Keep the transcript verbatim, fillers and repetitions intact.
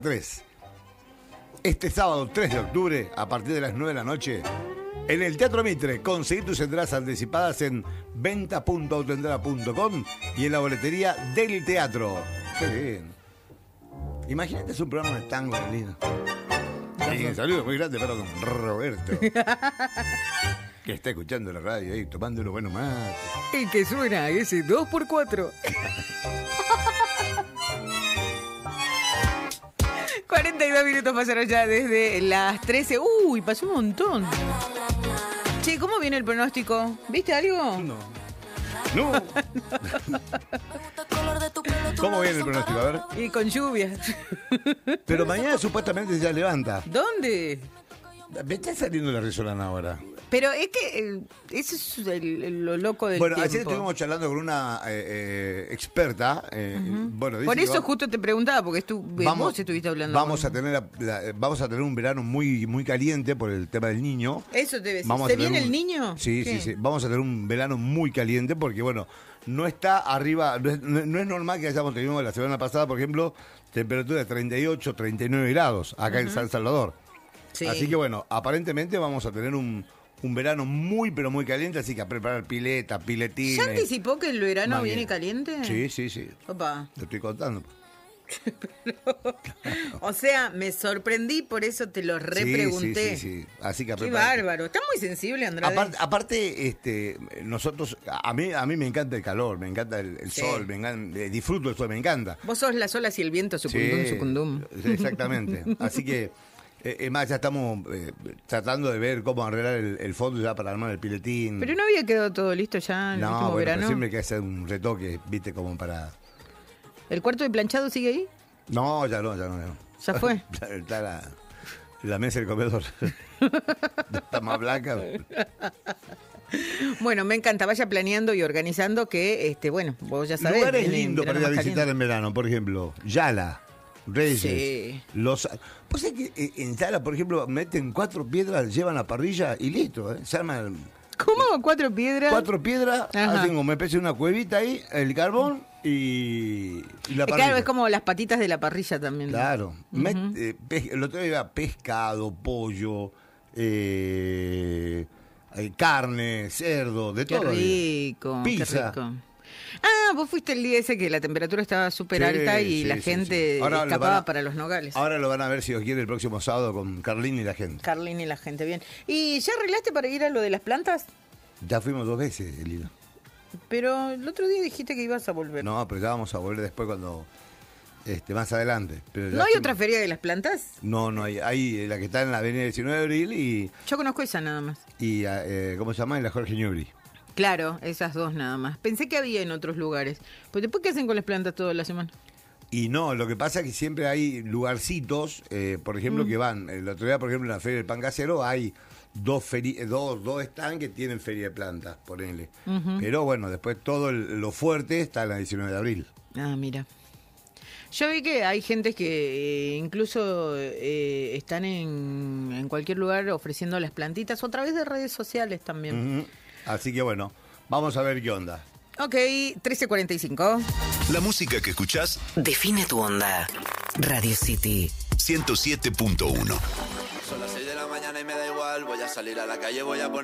tres. Este sábado tres de octubre, a partir de las nueve de la noche, en el Teatro Mitre. Conseguí tus entradas anticipadas en venta punto autoentrada punto com y en la boletería del teatro. Qué bien. Imagínate, es un programa de tango de lindo. Y un saludo muy grande para don Roberto, que está escuchando la radio ahí, tomando unos buenos mates. El que suena ese dos por cuatro. cuarenta y dos minutos pasaron ya desde las trece. Uy, pasó un montón. Che, ¿cómo viene el pronóstico? ¿Viste algo? No. No. ¿Cómo viene el pronóstico? A ver. Y con lluvias. Pero mañana supuestamente ya levanta. ¿Dónde? Me está saliendo la resolana ahora. Pero es que eh, eso es el, el- lo loco del Bueno, tiempo. ayer estuvimos charlando con una eh, eh, experta. eh, bueno, dice Por que eso va- justo te preguntaba, porque estu vos estuviste hablando. Vamos con- a tener la- la- eh, vamos a tener un verano muy muy caliente por el tema del niño. Eso debe ser. Vamos a ¿Se tener viene un- el niño? Sí, ¿Qué? sí, sí. Vamos a tener un verano muy caliente porque, bueno, no está arriba, no es, no- no es normal que hayamos tenido la semana pasada, por ejemplo, temperatura de treinta y ocho, treinta y nueve grados acá en San Salvador. Sí. Así que, bueno, aparentemente vamos a tener un, un verano muy, pero muy caliente, así que a preparar pileta, piletines. ¿Ya anticipó que el verano Más viene bien. caliente? Sí, sí, sí. Opa. Te estoy contando. O sea, me sorprendí, por eso te lo repregunté. Sí, sí, sí, sí. Así que a Qué preparar- bárbaro. Está muy sensible, Andrade. Aparte, aparte, este, nosotros, a mí, a mí me encanta el calor, me encanta el, el Sí. sol, me encanta, eh, disfruto el sol, me encanta. Vos sos las olas y el viento, sucundum, Sí, sucundum. exactamente. Así que, eh, es más, ya estamos eh, tratando de ver cómo arreglar el, el fondo ya para armar el piletín. Pero no había quedado todo listo ya en el no, último bueno, pero verano. siempre hay que hacer un retoque, viste, como para... ¿El cuarto de planchado sigue ahí? No, ya no, ya no. Ya, no. ¿Ya fue? Está la, la mesa del comedor. Está más blanca. Bueno, me encanta. Vaya planeando y organizando que, este, bueno, vos ya sabés. Lugares viene lindos para verano ir a más visitar caliente. en verano, por ejemplo, Yala, Reyes, Sí. los... Pues es que eh, en Yala, por ejemplo, meten cuatro piedras, llevan la parrilla y listo, ¿eh? Se arman ¿Cómo? ¿Cuatro piedras? cuatro piedras, Ajá. hacen como una especie de una cuevita ahí, el carbón y, y la Eh, parrilla. Claro, es como las patitas de la parrilla también. Claro. Met- eh, pe- el otro día iba pescado, pollo, eh, eh, carne, cerdo, de Qué todo. rico, Pizza. qué rico. Ah, vos fuiste el día ese que la temperatura estaba súper Sí, alta y sí, la sí, gente sí. Ahora lo escapaba van a- para los nogales. Ahora lo van a ver, si os quiere, el próximo sábado con Carlín y la gente. Carlín y la gente, bien. ¿Y ya arreglaste para ir a lo de las plantas? Ya fuimos dos veces, Elida. Pero el otro día dijiste que ibas a volver. ¿No, No, pero ya vamos a volver después cuando... Este, más adelante. Pero ya hay fuimos- otra feria de las plantas? No, no hay. Hay la que está en la avenida diecinueve de abril y... Yo conozco esa nada más. y eh, ¿cómo se llama? En la Jorge Newbery. Claro, esas dos nada más. Pensé que había en otros lugares. Pues después, ¿qué hacen con las plantas toda la semana? Y no, lo que pasa es que siempre hay lugarcitos, eh, por ejemplo, que van. El otro día, por ejemplo, en la Feria del Pan Casero hay dos feri eh, dos, dos stands que tienen feria de plantas, ponele. Pero bueno, después todo el- lo fuerte está en la diecinueve de abril. Ah, mira. Yo vi que hay gente que eh, incluso eh, están en, en cualquier lugar ofreciendo las plantitas o a través de redes sociales también. Ujú. Así que bueno, vamos a ver qué onda. Ok, trece cuarenta y cinco. La música que escuchás, Define tu onda. Radio City. ciento siete punto uno. Son las seis de la mañana y me da igual. Voy a salir a la calle, voy a poner